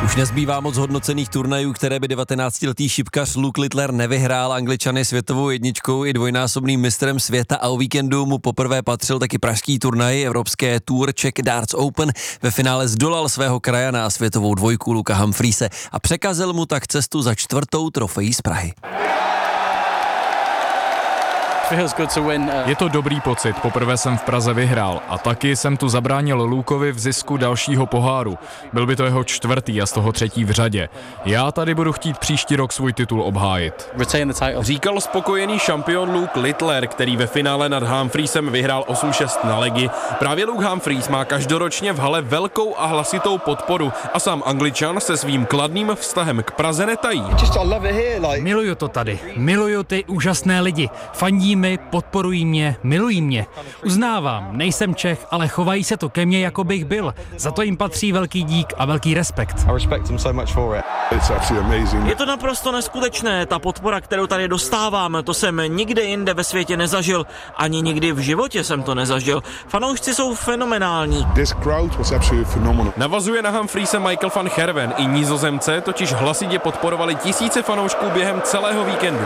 Už nezbývá moc hodnocených turnajů, které by 19letý šipkař Luke Littler nevyhrál. Angličan je světovou jedničkou i dvojnásobným mistrem světa a o víkendu mu poprvé patřil taky pražský turnaj evropské Tour Czech Darts Open. Ve finále zdolal svého krajana a světovou dvojku Luka Humphreise a překazil mu tak cestu za 4. trofejí z Prahy. Je to dobrý pocit, poprvé jsem v Praze vyhrál a taky jsem tu zabránil Lukovi v zisku dalšího poháru. Byl by to jeho 4. a z toho 3. v řadě. Já tady budu chtít příští rok svůj titul obhájit. Říkal spokojený šampion Luke Littler, který ve finále nad Humphreisem vyhrál 8-6 na legy. Právě Luke Humphreis má každoročně v hale velkou a hlasitou podporu a sám Angličan se svým kladným vztahem k Praze netají. Miluju to tady, miluju ty úžasné lidi, fandí mi, podporují mě, milují mě. Uznávám, nejsem Čech, ale chovají se to ke mně, jako bych byl. Za to jim patří velký dík a velký respekt. Je to naprosto neskutečné, ta podpora, kterou tady dostávám, to jsem nikde jinde ve světě nezažil, ani nikdy v životě jsem to nezažil. Fanoušci jsou fenomenální. Navazuje na Humphreise Michael van Gerwen, i Nizozemce totiž hlasitě podporovali tisíce fanoušků během celého víkendu.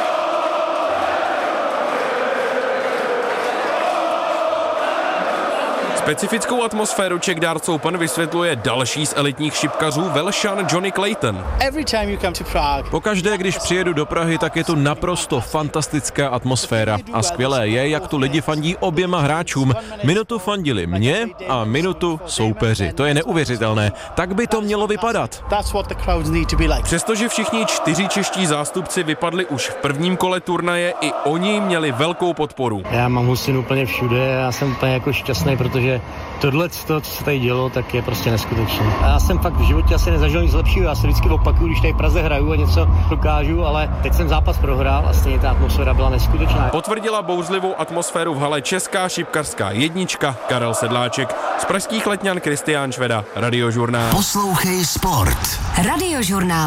Specifickou atmosféru Czech Darts Open vysvětluje další z elitních šipkařů, Velšan Johnny Clayton. Pokaždé, když přijedu do Prahy, tak je tu naprosto fantastická atmosféra a skvělé je, jak tu lidi fandí oběma hráčům. Minutu fandili mě a minutu soupeři. To je neuvěřitelné. Tak by to mělo vypadat. Přestože všichni 4 čeští zástupci vypadli už v prvním kole turnaje, i oni měli velkou podporu. Já mám husinu úplně všude, já jsem úplně jako šťastný, protože tohle, co se tady dělo, tak je prostě neskutečné. A já jsem fakt v životě asi nezažil nic lepšího, já se vždycky opakuju, když tady v Praze hraju a něco dokážu, ale teď jsem zápas prohrál a stejně ta atmosféra byla neskutečná. Potvrdila bouřlivou atmosféru v hale česká šipkařská jednička Karel Sedláček. Z pražských Letňan Kristián Šveda, Radiožurnál. Poslouchej sport. Radiožurnál.